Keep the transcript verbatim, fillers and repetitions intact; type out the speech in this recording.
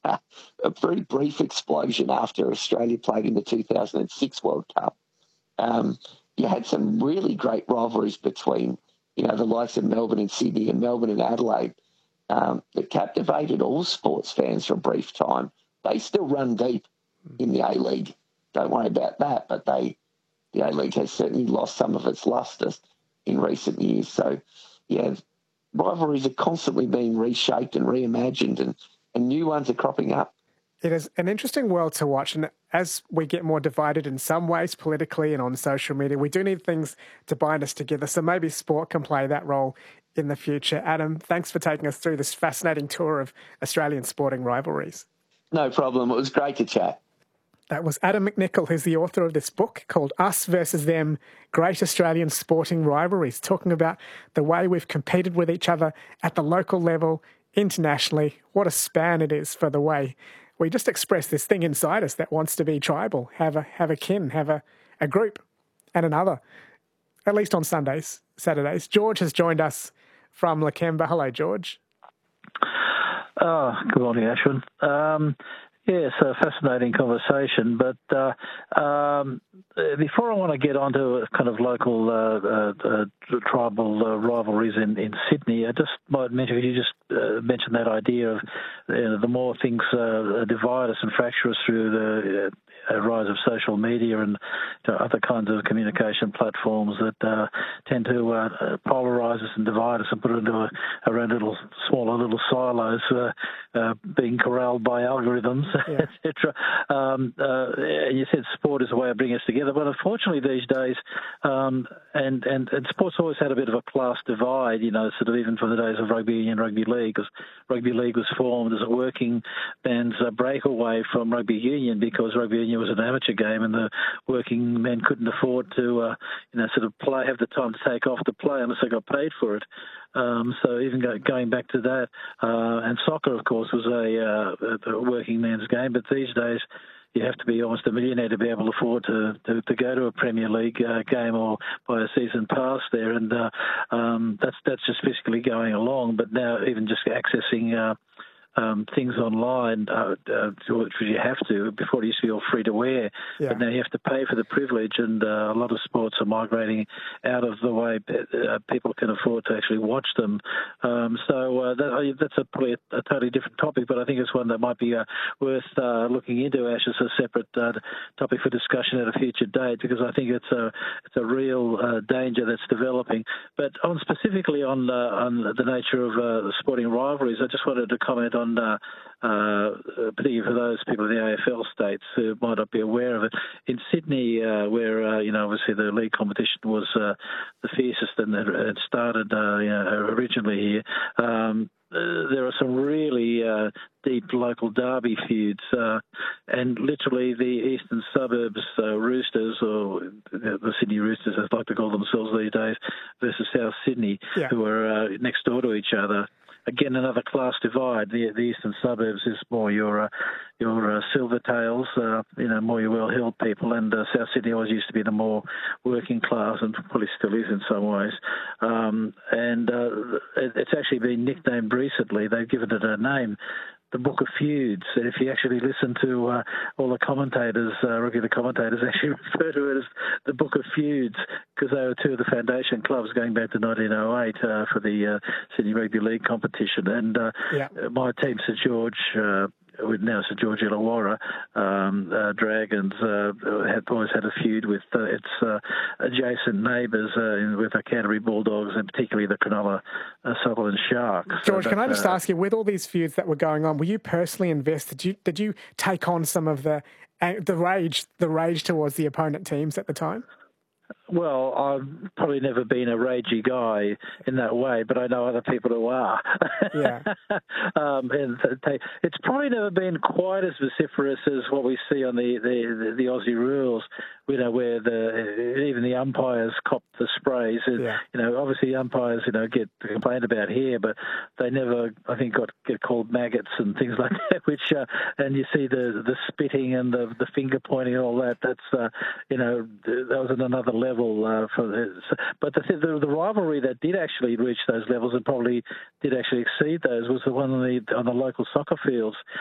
a very brief explosion after Australia played in the two thousand six World Cup. Um, you had some really great rivalries between, you know, the likes of Melbourne and Sydney and Melbourne and Adelaide um, that captivated all sports fans for a brief time. They still run deep in the A-League. Don't worry about that, but they the A-League has certainly lost some of its lustre in recent years. So, yeah, rivalries are constantly being reshaped and reimagined, and, and new ones are cropping up. It is an interesting world to watch, and as we get more divided in some ways politically and on social media, we do need things to bind us together, so maybe sport can play that role in the future. Adam, thanks for taking us through this fascinating tour of Australian sporting rivalries. No problem. It was great to chat. That was Adam McNichol, who's the author of this book called Us versus Them, Great Australian Sporting Rivalries, talking about the way we've competed with each other at the local level, internationally. What a span it is for the way we just express this thing inside us that wants to be tribal, have a have a kin, have a, a group and another, at least on Sundays, Saturdays. George has joined us from Lakemba. Hello, George. Oh, good morning, Ashwin. Um, yeah, it's a fascinating conversation, but uh, um, before I want to get onto kind of local uh, uh, uh, tribal uh, rivalries in, in Sydney, I just might mention, you just uh, mentioned that idea of you know, the more things uh, divide us and fracture us through the uh, rise of social media and you know, other kinds of communication platforms that uh, tend to uh, polarise us and divide us and put it into a, our own little, smaller little silos, uh, uh, being corralled by algorithms, yeah. et cetera. Um, uh, you said sport is a way of bringing us together, but unfortunately these days, um, and, and, and sport's always had a bit of a class divide, you know, sort of even from the days of rugby union, rugby league, because rugby league was formed as a working man's uh, breakaway from rugby union because rugby union was an amateur game and the working men couldn't afford to, uh, you know, sort of play, have the time to take off to play unless they got paid for it. Um, so even go, going back to that, uh, and soccer, of course, was a, uh, a working man's game, but these days you have to be almost a millionaire to be able to afford to, to, to go to a Premier League uh, game or buy a season pass there, and uh, um, that's that's just physically going along. But now even just accessing uh, um, things online, uh, uh, which you have to, before it used to be all free to wear, yeah. But now you have to pay for the privilege, and uh, a lot of sports are migrating out of the way uh, people can afford to actually watch them. Um, so uh, that, that's a, probably a, a totally different topic, but I think it's one that might be uh, worth uh, looking into, Ash, as a separate uh, topic for discussion at a future date, because I think it's a it's a real uh, danger that's developing. But on specifically on uh, on the nature of uh, the sporting rivalries, I just wanted to comment on, uh, uh, particularly for those people in the A F L states who might not be aware of it. In Sydney, uh, where uh, you know obviously the league competition was uh, the fiercest and it started uh, you know, originally here. Um, Uh, there are some really uh, deep local derby feuds, uh, and literally the eastern suburbs uh, Roosters, or the Sydney Roosters, as they like to call themselves these days, versus South Sydney, yeah. who are uh, next door to each other. Again, another class divide. The, the eastern suburbs is more your uh, your uh, Silvertails, uh, you know, more your well-heeled people, and uh, South Sydney always used to be the more working class, and probably still is in some ways. Um, and uh, it, it's actually been nicknamed recently. They've given it a name, the Book of Feuds. If you actually listen to uh, all the commentators, uh, regular commentators actually refer to it as the Book of Feuds, because they were two of the foundation clubs going back to nineteen oh eight uh, for the uh, Sydney Rugby League competition. And uh, yeah. my team, St George, uh, now St George Illawarra, um, uh, Dragons, uh, have always had a feud with uh, its uh, adjacent neighbours, uh, with the Canterbury Bulldogs and particularly the Cronulla uh, Sutherland Sharks. George, so can I just uh, ask you, with all these feuds that were going on, were you personally invested? Did you, did you take on some of the uh, the rage, the rage towards the opponent teams at the time? Well, I've probably never been a ragey guy in that way, but I know other people who are. Yeah. um, and they, it's probably never been quite as vociferous as what we see on the, the, the, the Aussie rules, you know, where the even the umpires cop the sprays. And, yeah. You know, obviously umpires, you know, get complained about here, but they never, I think, got get called maggots and things like that. Which uh, and you see the the spitting and the the finger pointing and all that. That's uh, you know, that was at another level. Uh, for this. But the, the the rivalry that did actually reach those levels and probably did actually exceed those was the one on the on the local soccer fields.